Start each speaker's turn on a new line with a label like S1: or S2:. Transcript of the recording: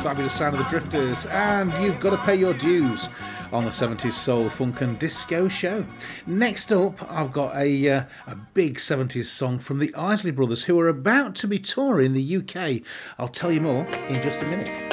S1: fabulous sound of the Drifters, and You've Got to Pay Your Dues on the 70s Soul, Funk and Disco Show. Next up, I've got a big 70s song from the Isley Brothers, who are about to be touring the UK. I'll tell you more in just a minute.